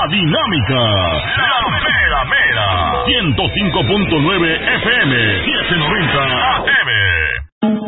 dinámica, la mera mera, 105.9 FM, 790 AM.